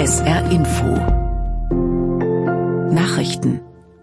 SR Info Nachrichten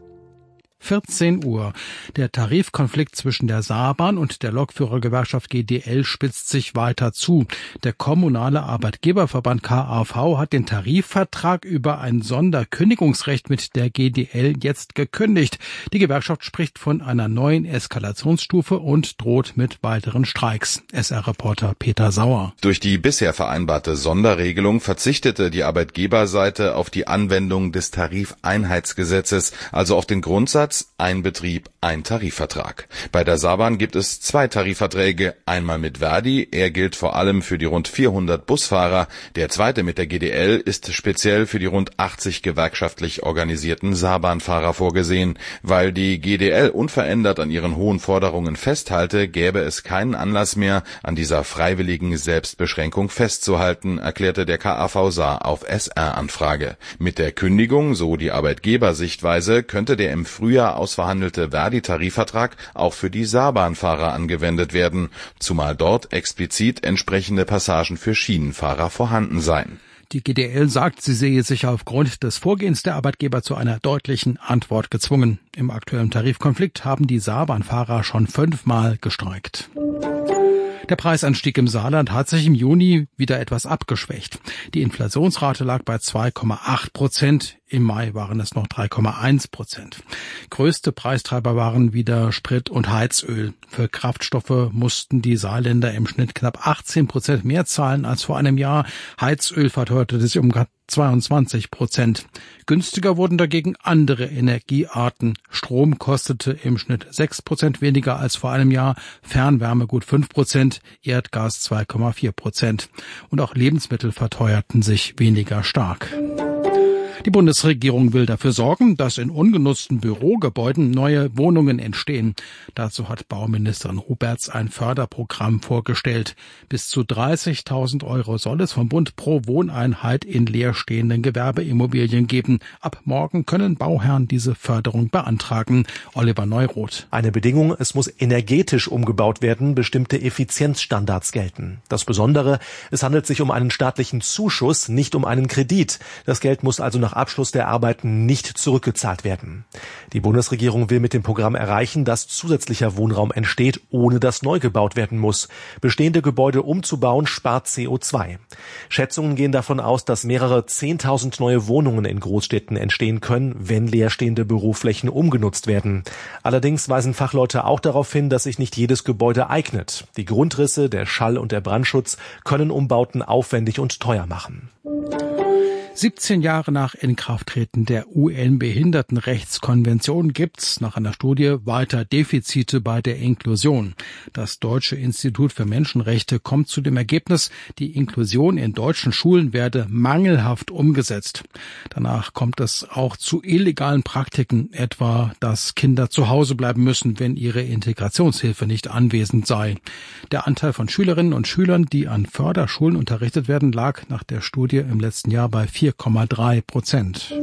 14 Uhr. Der Tarifkonflikt zwischen der Saarbahn und der Lokführergewerkschaft GDL spitzt sich weiter zu. Der kommunale Arbeitgeberverband KAV hat den Tarifvertrag über ein Sonderkündigungsrecht mit der GDL jetzt gekündigt. Die Gewerkschaft spricht von einer neuen Eskalationsstufe und droht mit weiteren Streiks. SR-Reporter Peter Sauer. Durch die bisher vereinbarte Sonderregelung verzichtete die Arbeitgeberseite auf die Anwendung des Tarifeinheitsgesetzes, also auf den Grundsatz ein Betrieb, ein Tarifvertrag. Bei der Saarbahn gibt es 2 Tarifverträge, einmal mit Verdi, er gilt vor allem für die rund 400 Busfahrer, der zweite mit der GDL ist speziell für die rund 80 gewerkschaftlich organisierten Saarbahnfahrer vorgesehen. Weil die GDL unverändert an ihren hohen Forderungen festhalte, gäbe es keinen Anlass mehr, an dieser freiwilligen Selbstbeschränkung festzuhalten, erklärte der KAV Saar auf SR-Anfrage. Mit der Kündigung, so die Arbeitgebersichtweise, könnte der im Frühjahr ausverhandelte Verdi-Tarifvertrag auch für die Saarbahnfahrer angewendet werden, zumal dort explizit entsprechende Passagen für Schienenfahrer vorhanden seien. Die GDL sagt, sie sehe sich aufgrund des Vorgehens der Arbeitgeber zu einer deutlichen Antwort gezwungen. Im aktuellen Tarifkonflikt haben die Saarbahnfahrer schon 5-mal gestreikt. Der Preisanstieg im Saarland hat sich im Juni wieder etwas abgeschwächt. Die Inflationsrate lag bei 2,8%. Im Mai waren es noch 3,1%. Größte Preistreiber waren wieder Sprit und Heizöl. Für Kraftstoffe mussten die Saarländer im Schnitt knapp 18% mehr zahlen als vor einem Jahr. Heizöl verteuerte sich um 22%. Günstiger wurden dagegen andere Energiearten. Strom kostete im Schnitt 6% weniger als vor einem Jahr, Fernwärme gut 5%, Erdgas 2,4%. Und auch Lebensmittel verteuerten sich weniger stark. Die Bundesregierung will dafür sorgen, dass in ungenutzten Bürogebäuden neue Wohnungen entstehen. Dazu hat Bauministerin Huberts ein Förderprogramm vorgestellt. Bis zu 30.000 € soll es vom Bund pro Wohneinheit in leerstehenden Gewerbeimmobilien geben. Ab morgen können Bauherren diese Förderung beantragen. Oliver Neuroth. Eine Bedingung, es muss energetisch umgebaut werden, bestimmte Effizienzstandards gelten. Das Besondere, es handelt sich um einen staatlichen Zuschuss, nicht um einen Kredit. Das Geld muss also nach Abschluss der Arbeiten nicht zurückgezahlt werden. Die Bundesregierung will mit dem Programm erreichen, dass zusätzlicher Wohnraum entsteht, ohne dass neu gebaut werden muss. Bestehende Gebäude umzubauen spart CO2. Schätzungen gehen davon aus, dass mehrere 10.000 neue Wohnungen in Großstädten entstehen können, wenn leerstehende Büroflächen umgenutzt werden. Allerdings weisen Fachleute auch darauf hin, dass sich nicht jedes Gebäude eignet. Die Grundrisse, der Schall- und der Brandschutz können Umbauten aufwendig und teuer machen. 17 Jahre nach Inkrafttreten der UN-Behindertenrechtskonvention gibt's nach einer Studie weiter Defizite bei der Inklusion. Das Deutsche Institut für Menschenrechte kommt zu dem Ergebnis, die Inklusion in deutschen Schulen werde mangelhaft umgesetzt. Danach kommt es auch zu illegalen Praktiken, etwa, dass Kinder zu Hause bleiben müssen, wenn ihre Integrationshilfe nicht anwesend sei. Der Anteil von Schülerinnen und Schülern, die an Förderschulen unterrichtet werden, lag nach der Studie im letzten Jahr bei 4,3%.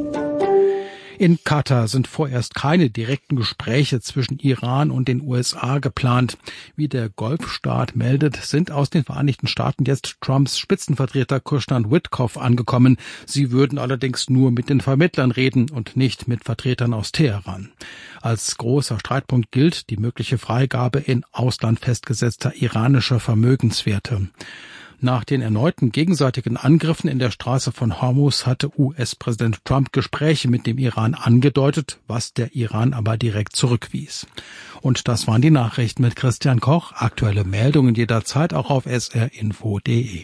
In Katar sind vorerst keine direkten Gespräche zwischen Iran und den USA geplant. Wie der Golfstaat meldet, sind aus den Vereinigten Staaten jetzt Trumps Spitzenvertreter Kushner und Witkoff angekommen. Sie würden allerdings nur mit den Vermittlern reden und nicht mit Vertretern aus Teheran. Als großer Streitpunkt gilt die mögliche Freigabe in Ausland festgesetzter iranischer Vermögenswerte. Nach den erneuten gegenseitigen Angriffen in der Straße von Hormuz hatte US-Präsident Trump Gespräche mit dem Iran angedeutet, was der Iran aber direkt zurückwies. Und das waren die Nachrichten mit Christian Koch. Aktuelle Meldungen jederzeit auch auf srinfo.de.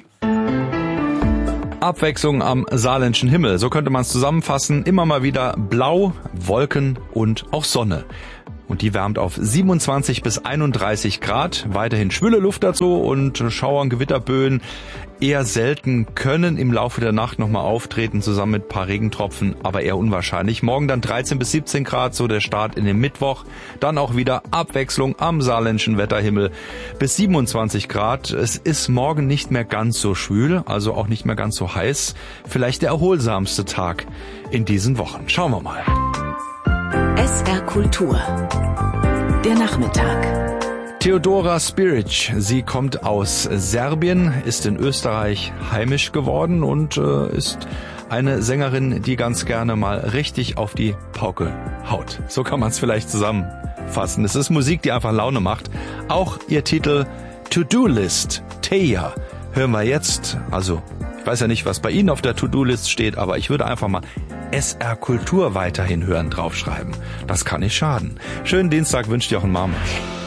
Abwechslung am saarländischen Himmel, so könnte man es zusammenfassen. Immer mal wieder Blau, Wolken und auch Sonne. Und die wärmt auf 27 bis 31 Grad. Weiterhin schwüle Luft dazu und Schauer und Gewitterböen eher selten, können im Laufe der Nacht nochmal auftreten, zusammen mit ein paar Regentropfen, aber eher unwahrscheinlich. Morgen dann 13 bis 17 Grad, so der Start in den Mittwoch. Dann auch wieder Abwechslung am saarländischen Wetterhimmel bis 27 Grad. Es ist morgen nicht mehr ganz so schwül, also auch nicht mehr ganz so heiß. Vielleicht der erholsamste Tag in diesen Wochen. Schauen wir mal. SR Kultur. Der Nachmittag. Teodora Spiric, sie kommt aus Serbien, ist in Österreich heimisch geworden und ist eine Sängerin, die ganz gerne mal richtig auf die Pauke haut. So kann man es vielleicht zusammenfassen. Es ist Musik, die einfach Laune macht. Auch ihr Titel To-Do-List, Teja, hören wir jetzt. Also, ich weiß ja nicht, was bei Ihnen auf der To-Do-List steht, aber ich würde einfach mal SR Kultur weiterhin hören draufschreiben. Das kann nicht schaden. Schönen Dienstag wünscht Jochen Marmor.